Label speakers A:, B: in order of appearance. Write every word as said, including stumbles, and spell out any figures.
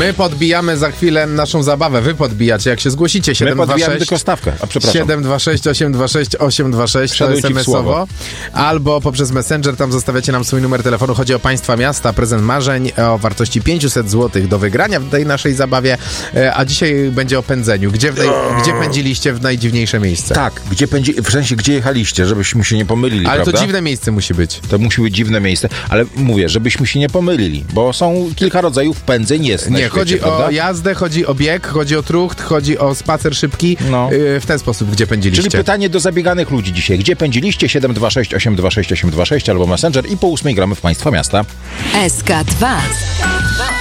A: My podbijamy za chwilę naszą zabawę. Wy podbijacie, jak się zgłosicie.
B: My podbijamy tylko stawkę. A przepraszam.
A: siedem dwa sześć osiem dwa sześć osiem dwa sześć to es em esowo. Albo poprzez Messenger, tam zostawiacie nam swój numer telefonu. Chodzi o państwa miasta, prezent marzeń o wartości pięćset złotych do wygrania w tej naszej zabawie. A dzisiaj będzie o pędzeniu. Gdzie, w tej, gdzie pędziliście w najdziwniejsze miejsce?
B: Tak, gdzie pędzi, w sensie gdzie jechaliście, żebyśmy się nie pomylili,
A: ale
B: prawda?
A: to dziwne miejsce musi być.
B: To musi być dziwne miejsce, ale mówię, żebyśmy się nie pomylili, bo są kilka rodzajów pędzeń jest na
A: Nie,
B: świecie,
A: chodzi
B: prawda?
A: o jazdę, chodzi o bieg, chodzi o trucht, chodzi o spacer szybki.
B: No.
A: Yy, w ten sposób, gdzie pędziliście.
B: Czyli pytanie do zabieganych ludzi dzisiaj. Gdzie pędziliście? siedem dwa sześć osiem dwa sześć osiem dwa sześć albo Messenger i po ósmej gramy w państwa miasta.
C: S K dwa.